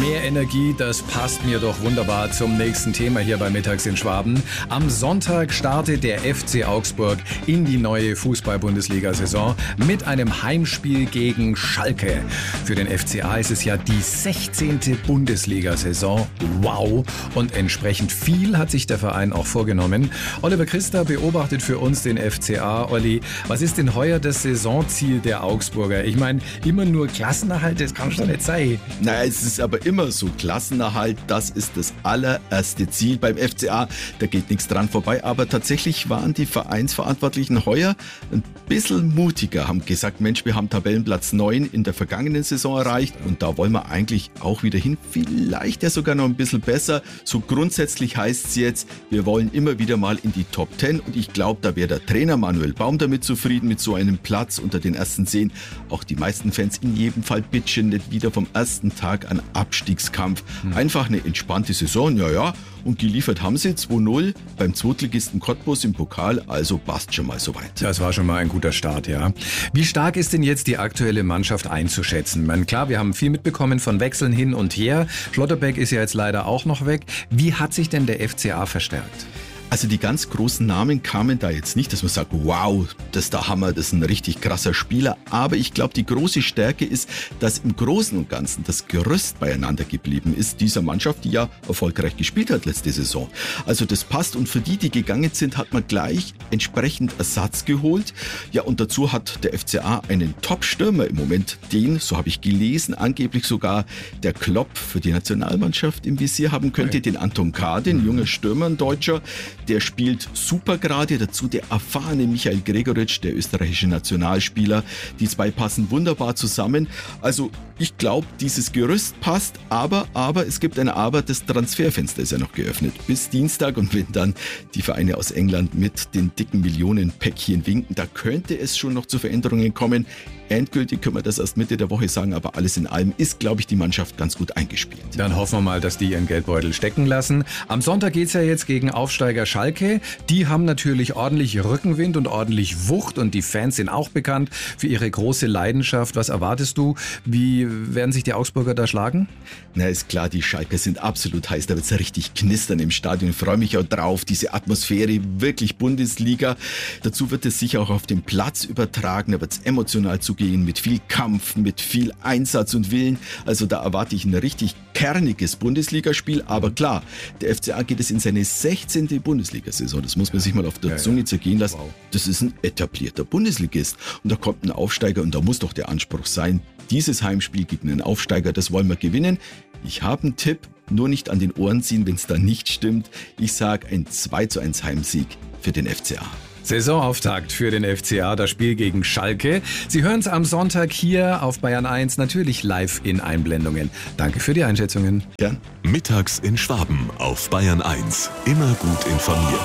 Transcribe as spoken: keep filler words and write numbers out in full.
Mehr Energie, das passt mir doch wunderbar zum nächsten Thema hier bei Mittags in Schwaben. Am Sonntag startet der F C Augsburg in die neue Fußball-Bundesliga-Saison mit einem Heimspiel gegen Schalke. Für den F C A ist es ja die sechzehnte Bundesliga-Saison. Wow! Und entsprechend viel hat sich der Verein auch vorgenommen. Oliver Christa beobachtet für uns den F C A. Olli, was ist denn heuer das Saisonziel der Augsburger? Ich meine, immer nur Klassenerhalt, das kann schon nicht sein. Naja, es ist aber immer so, Klassenerhalt, das ist das allererste Ziel beim F C A. Da geht nichts dran vorbei, aber tatsächlich waren die Vereinsverantwortlichen heuer ein bisschen mutiger, haben gesagt, Mensch, wir haben Tabellenplatz neun in der vergangenen Saison erreicht und da wollen wir eigentlich auch wieder hin, vielleicht ja sogar noch ein bisschen besser. So grundsätzlich heißt es jetzt, wir wollen immer wieder mal in die Top zehn und ich glaube, da wäre der Trainer Manuel Baum damit zufrieden mit so einem Platz unter den ersten zehn. Auch die meisten Fans in jedem Fall bitte nicht wieder vom ersten Tag an Abstiegskampf. Einfach eine entspannte Saison, ja, ja. Und geliefert haben sie zwei null beim Zweitligisten Cottbus im Pokal, also passt schon mal soweit. Das war schon mal ein guter Start, ja. Wie stark ist denn jetzt die aktuelle Mannschaft einzuschätzen? Ich meine, klar, wir haben viel mitbekommen von Wechseln hin und her. Schlotterbeck ist ja jetzt leider auch noch weg. Wie hat sich denn der F C A verstärkt? Also die ganz großen Namen kamen da jetzt nicht, dass man sagt, wow, das ist der Hammer, das ist ein richtig krasser Spieler. Aber ich glaube, die große Stärke ist, dass im Großen und Ganzen das Gerüst beieinander geblieben ist, dieser Mannschaft, die ja erfolgreich gespielt hat letzte Saison. Also das passt und für die, die gegangen sind, hat man gleich entsprechend Ersatz geholt. Ja, und dazu hat der F C A einen Top-Stürmer im Moment, den, so habe ich gelesen, angeblich sogar der Klopp für die Nationalmannschaft im Visier haben könnte, den Anton K., den junger Stürmer, ein Deutscher. Der spielt super gerade, dazu der erfahrene Michael Gregoritsch, der österreichische Nationalspieler. Die zwei passen wunderbar zusammen. Also ich glaube, dieses Gerüst passt, aber, aber es gibt ein Aber, das Transferfenster ist ja noch geöffnet bis Dienstag und wenn dann die Vereine aus England mit den dicken Millionenpäckchen winken, da könnte es schon noch zu Veränderungen kommen. Endgültig können wir das erst Mitte der Woche sagen, aber alles in allem ist, glaube ich, die Mannschaft ganz gut eingespielt. Dann hoffen wir mal, dass die ihren Geldbeutel stecken lassen. Am Sonntag geht's ja jetzt gegen Aufsteiger Schalke. Die haben natürlich ordentlich Rückenwind und ordentlich Wucht und die Fans sind auch bekannt für ihre große Leidenschaft. Was erwartest du? Wie werden sich die Augsburger da schlagen? Na, ist klar, die Schalker sind absolut heiß. Da wird's richtig knistern im Stadion. Ich freue mich auch drauf. Diese Atmosphäre, wirklich Bundesliga. Dazu wird es sich auch auf dem Platz übertragen. Da wird's emotional zugehen, mit viel Kampf, mit viel Einsatz und Willen. Also da erwarte ich ein richtig kerniges Bundesligaspiel. Aber klar, der F C A geht es in seine sechzehnte Bundesliga-Saison. Das muss man sich mal auf der ja, Zunge zergehen lassen. Wow. Das ist ein etablierter Bundesligist. Und da kommt ein Aufsteiger und da muss doch der Anspruch sein, dieses Heimspiel gegen einen Aufsteiger, das wollen wir gewinnen. Ich habe einen Tipp, nur nicht an den Ohren ziehen, wenn es da nicht stimmt. Ich sage ein zwei zu eins Heimsieg für den F C A. Saisonauftakt für den F C A, das Spiel gegen Schalke. Sie hören es am Sonntag hier auf Bayern eins, natürlich live in Einblendungen. Danke für die Einschätzungen. Gern. Mittags in Schwaben auf Bayern eins. Immer gut informiert.